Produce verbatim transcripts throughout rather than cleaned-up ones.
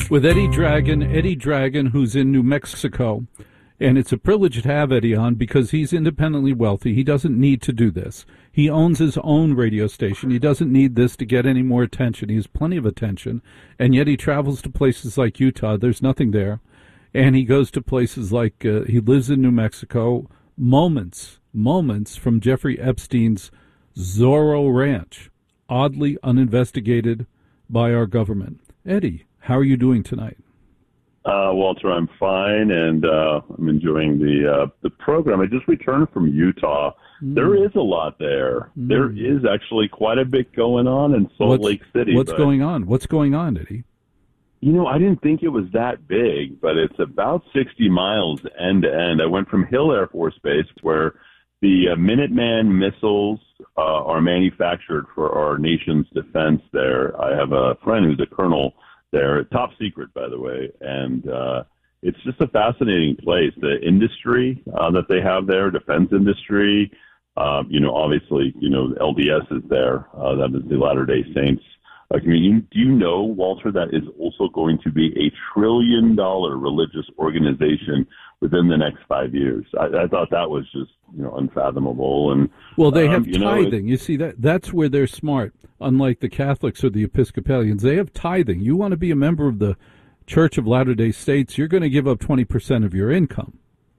with Eddie Dragon, Eddie Dragon, who's in New Mexico. And it's a privilege to have Eddie on because he's independently wealthy. He doesn't need to do this. He owns his own radio station. He doesn't need this to get any more attention. He has plenty of attention. And yet he travels to places like Utah. There's nothing there. And he goes to places like, uh, he lives in New Mexico, moments, moments from Jeffrey Epstein's Zorro Ranch, oddly uninvestigated by our government. Eddie, how are you doing tonight? Uh, Walter, I'm fine, and uh, I'm enjoying the uh, the program. I just returned from Utah. Mm. There is a lot there. Mm. There is actually quite a bit going on in Salt what's, Lake City. What's going on? What's going on, Eddie? You know, I didn't think it was that big, but it's about sixty miles end to end. I went from Hill Air Force Base, where the uh, Minuteman missiles uh, are manufactured for our nation's defense there. I have a friend who's a colonel there, top secret, by the way, and uh, it's just a fascinating place. The industry uh, that they have there, defense industry, uh, you know, obviously, you know, L D S is there. Uh, that is the Latter-day Saints uh, community. Do you know, Walter, that is also going to be a trillion dollar religious organization within the next five years? I, I thought that was just, you know, unfathomable. And well, they have um, you tithing. Know, you see, that that's where they're smart. Unlike the Catholics or the Episcopalians, they have tithing. You want to be a member of the Church of Latter-day Saints, you're going to give up twenty percent of your income.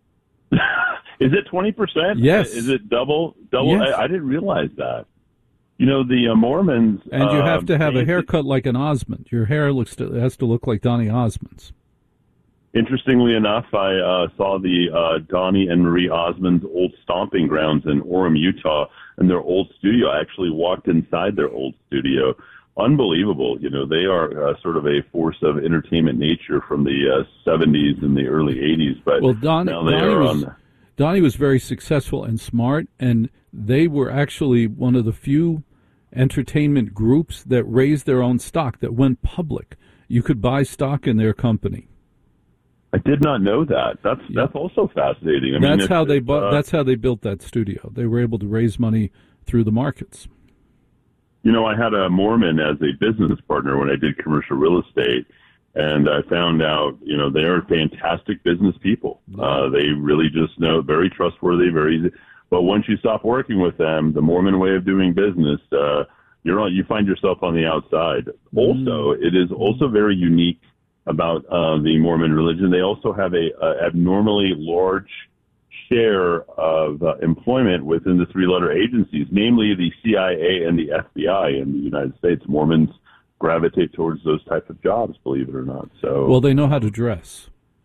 Is it twenty percent? Yes. Is it double? Double? Yes. I, I didn't realize that. You know, the uh, Mormons... And you have to have uh, a haircut like an Osmond. Your hair looks to, has to look like Donny Osmond's. Interestingly enough, I uh, saw the uh, Donnie and Marie Osmond's old stomping grounds in Orem, Utah, and their old studio. I actually walked inside their old studio. Unbelievable. You know, they are uh, sort of a force of entertainment nature from the uh, seventies and the early eighties. But well, Don, now they Donnie, are was, on the... Donnie was very successful and smart, and they were actually one of the few entertainment groups that raised their own stock, that went public. You could buy stock in their company. I did not know that. That's yeah. that's also fascinating. I that's mean, how they bu- uh, that's how they built that studio. They were able to raise money through the markets. You know, I had a Mormon as a business partner when I did commercial real estate, and I found out, you know, they are fantastic business people. Uh, they really just know, very trustworthy, very easy. But once you stop working with them, the Mormon way of doing business, uh, you're on, you find yourself on the outside. Mm. Also, it is also very unique about uh, the Mormon religion. They also have a, a abnormally large share of uh, employment within the three-letter agencies, namely the C I A and the F B I in the United States. Mormons gravitate towards those types of jobs, believe it or not. So, well, they know how to dress.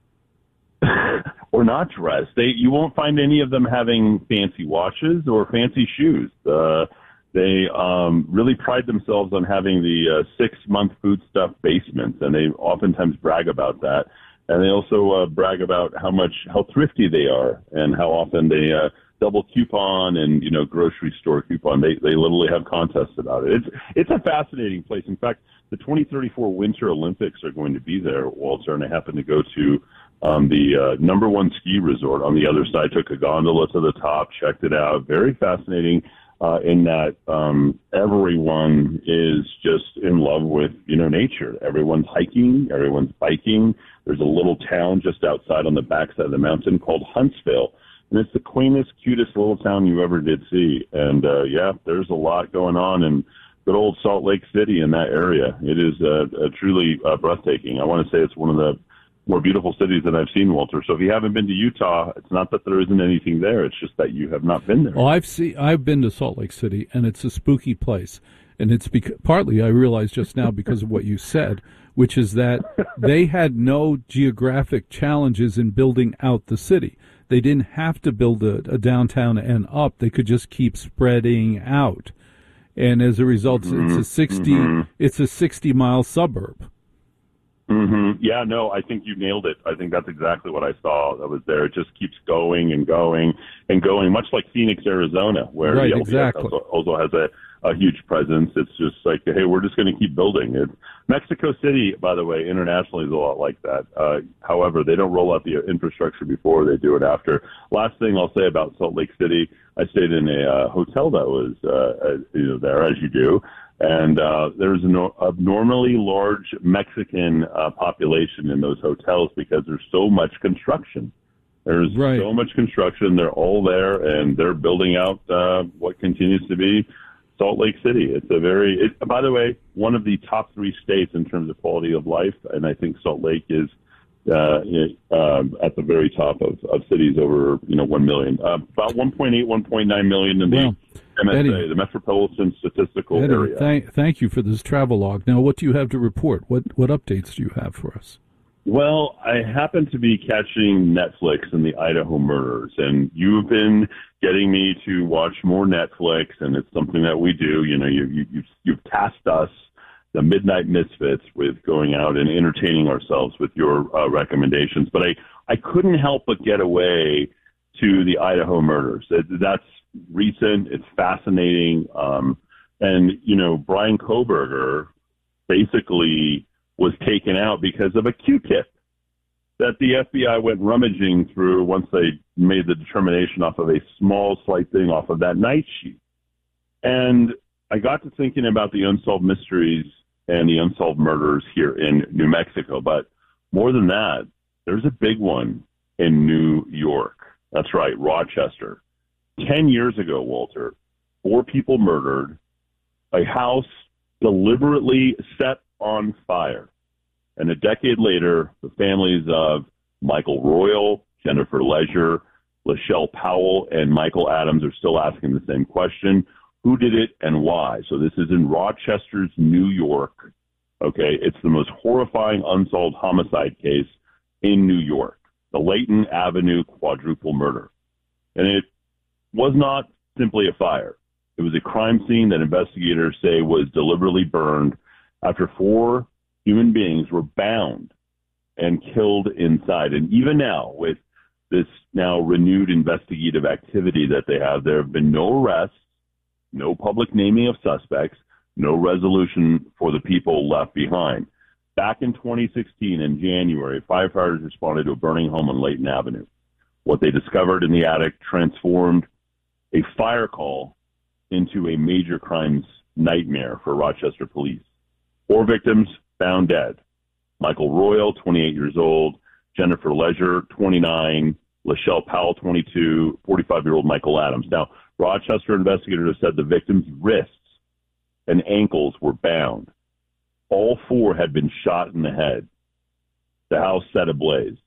Or not dress. They you won't find any of them having fancy watches or fancy shoes. Uh, They um, really pride themselves on having the uh, six-month foodstuff basements, and they oftentimes brag about that. And they also uh, brag about how much, how thrifty they are, and how often they uh, double coupon and, you know, grocery store coupon. They they literally have contests about it. It's it's a fascinating place. In fact, the twenty thirty-four Winter Olympics are going to be there, Walter, and I happen to go to um, the uh, number one ski resort on the other side. Took a gondola to the top, checked it out. Very fascinating. Uh, in that um, everyone is just in love with, you know, nature. Everyone's hiking, everyone's biking. There's a little town just outside on the backside of the mountain called Huntsville, and it's the quaintest, cutest little town you ever did see. And, uh, yeah, there's a lot going on in good old Salt Lake City in that area. It is uh, uh, truly uh, breathtaking. I want to say it's one of the more beautiful cities that I've seen, Walter. So if you haven't been to Utah, it's not that there isn't anything there. It's just that you have not been there. Well, I've seen, I've been to Salt Lake City, and it's a spooky place. And it's bec- partly, I realized just now, because of what you said, which is that they had no geographic challenges in building out the city. They didn't have to build a, a downtown and up. They could just keep spreading out. And as a result, mm-hmm. it's a sixty mm-hmm. it's a sixty mile suburb. Mm-hmm. Yeah, no, I think you nailed it. I think that's exactly what I saw that was there. It just keeps going and going and going, much like Phoenix, Arizona, where right, the L D S exactly. also, also has a, a huge presence. It's just like, hey, we're just going to keep building. It, Mexico City, by the way, internationally is a lot like that. Uh, however, they don't roll out the infrastructure before, they do it after. Last thing I'll say about Salt Lake City, I stayed in a uh, hotel that was uh, uh, you know, there, as you do, and uh, there's an abnormally large Mexican uh, population in those hotels because there's so much construction. There's right. so much construction. They're all there, and they're building out uh, what continues to be Salt Lake City. It's a very, it, by the way, one of the top three states in terms of quality of life, and I think Salt Lake is uh, um, at the very top of, of cities over, you know, one million. Uh, about one point eight, one point nine million in the well, M S A, Eddie, the Metropolitan Statistical Eddie, Area. Thank, thank you for this travel log. Now, what do you have to report? What what updates do you have for us? Well, I happen to be catching Netflix and the Idaho murders, and you've been getting me to watch more Netflix, and it's something that we do. You know, you, you, you've, you've tasked us, the Midnight Misfits, with going out and entertaining ourselves with your uh, recommendations. But I, I couldn't help but get away to the Idaho murders. It, that's recent. It's fascinating. Um, and, you know, Bryan Kohberger basically was taken out because of a Q-tip that the F B I went rummaging through once they made the determination off of a small, slight thing off of that night sheet. And I got to thinking about the unsolved mysteries and the unsolved murders here in New Mexico. But more than that, there's a big one in New York. That's right, Rochester. Ten years ago, Walter, four people murdered, a house deliberately set on fire. And a decade later, the families of Michael Royal, Jennifer Leisure, Lachelle Powell, and Michael Adams are still asking the same question. Who did it and why? So this is in Rochester's, New York. Okay, it's the most horrifying unsolved homicide case in New York, the Layton Avenue quadruple murder. And it was not simply a fire. It was a crime scene that investigators say was deliberately burned after four human beings were bound and killed inside. And even now, with this now renewed investigative activity that they have, there have been no arrests, no public naming of suspects, no resolution for the people left behind. Back in twenty sixteen, in January, firefighters responded to a burning home on Layton Avenue. What they discovered in the attic transformed a fire call into a major crimes nightmare for Rochester police. Four victims found dead. Michael Royal, twenty-eight years old, Jennifer Leisure, twenty-nine, Lachelle Powell, twenty-two, forty-five-year-old Michael Adams. Now, Rochester investigators have said the victims' wrists and ankles were bound. All four had been shot in the head. The house set ablaze.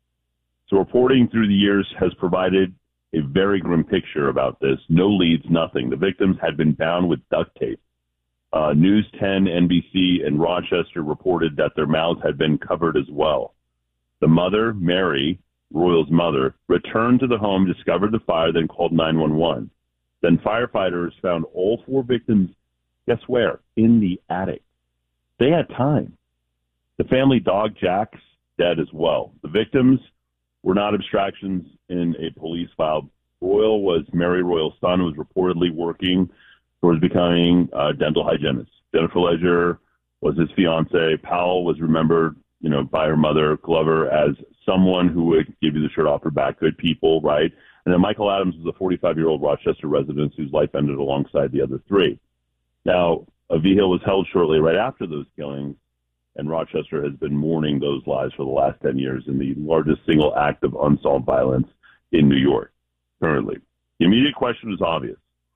So reporting through the years has provided a very grim picture about this. No leads, nothing. The victims had been bound with duct tape. Uh, News ten, N B C, and Rochester reported that their mouths had been covered as well. The mother, Mary, Royal's mother, returned to the home, discovered the fire, then called nine one one. Then firefighters found all four victims, guess where? In the attic. They had time. The family dog, Jack's, dead as well. The victims were not abstractions in a police file. Royal was Mary Royal's son, who was reportedly working towards becoming a dental hygienist. Jennifer Leisure was his fiance. Powell was remembered, you know, by her mother, Glover, as someone who would give you the shirt off her back, good people, right? And then Michael Adams was a forty-five-year-old Rochester resident whose life ended alongside the other three. Now, a V-Hill was held shortly right after those killings, and Rochester has been mourning those lives for the last ten years in the largest single act of unsolved violence in New York currently. The immediate question is obvious.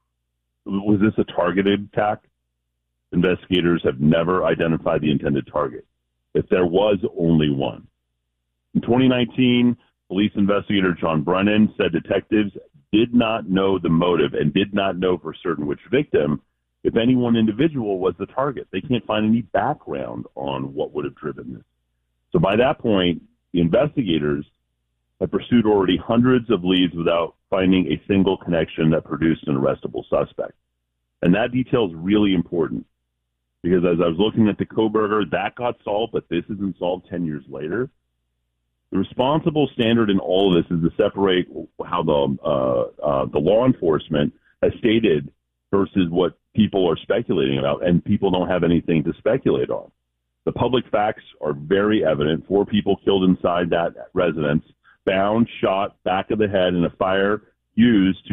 Was this a targeted attack? Investigators have never identified the intended target, if there was only one. In twenty nineteen, police investigator John Brennan said detectives did not know the motive and did not know for certain which victim, if any one individual, was the target. They can't find any background on what would have driven this. So by that point, the investigators have pursued already hundreds of leads without finding a single connection that produced an arrestable suspect. And that detail is really important because as I was looking at the Kohberger, that got solved, but this isn't solved ten years later. The responsible standard in all of this is to separate how the uh, uh, the law enforcement has stated versus what people are speculating about, and people don't have anything to speculate on. The public facts are very evident. Four people killed inside that residence, bound, shot, back of the head in a fire used to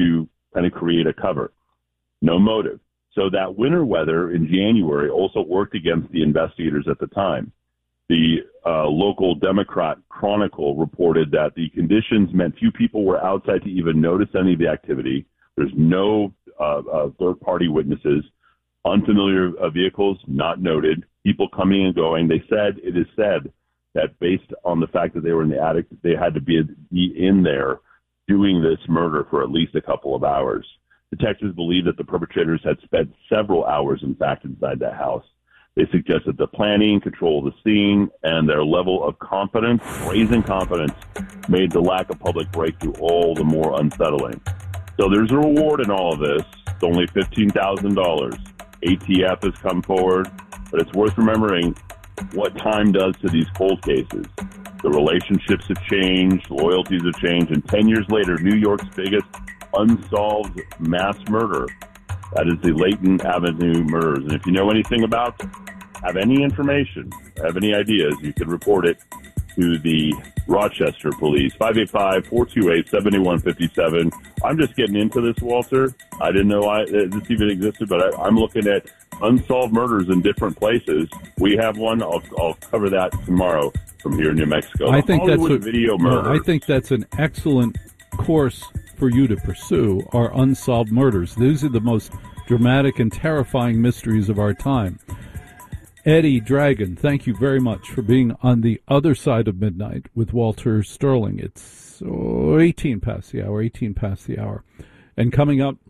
kind of create a cover. No motive. So that winter weather in January also worked against the investigators at the time. The uh, local Democrat Chronicle reported that the conditions meant few people were outside to even notice any of the activity. There's no uh, uh, third-party witnesses. Unfamiliar uh, vehicles, not noted. People coming and going. They said, it is said that based on the fact that they were in the attic, they had to be, be in there doing this murder for at least a couple of hours. Detectives believe that the perpetrators had spent several hours, in fact, inside the house. They suggested the planning, control of the scene, and their level of confidence, brazen confidence, made the lack of public breakthrough all the more unsettling. So there's a reward in all of this. It's only fifteen thousand dollars. A T F has come forward, but it's worth remembering what time does to these cold cases. The relationships have changed, loyalties have changed, and ten years later, New York's biggest unsolved mass murder, that is the Layton Avenue murders. And if you know anything about them, have any information, have any ideas, you can report it to the Rochester Police, five eight five, four two eight, seven one five seven. I'm just getting into this, Walter. I didn't know I, this even existed, but I, I'm looking at unsolved murders in different places. We have one. I'll, I'll cover that tomorrow from here in New Mexico. I think that's a, video murder. No, I think that's an excellent course for you to pursue, are unsolved murders. These are the most dramatic and terrifying mysteries of our time. Eddie Dragon, thank you very much for being on the other side of midnight with Walter Sterling. It's oh, eighteen past the hour, eighteen past the hour. And coming up,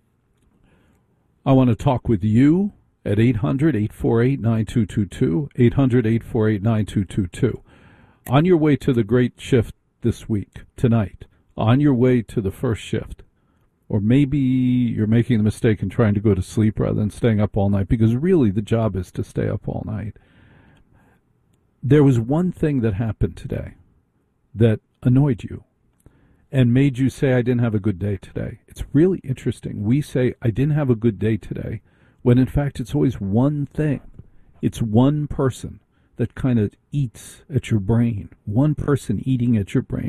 I want to talk with you at eight hundred, eight four eight, nine two two two, eight hundred, eight four eight, nine two two two. On your way to the great shift this week, tonight, on your way to the first shift, or maybe you're making the mistake and trying to go to sleep rather than staying up all night, because really the job is to stay up all night. There was one thing that happened today that annoyed you and made you say, I didn't have a good day today. It's really interesting. We say, I didn't have a good day today, when in fact it's always one thing. It's one person that kind of eats at your brain, one person eating at your brain.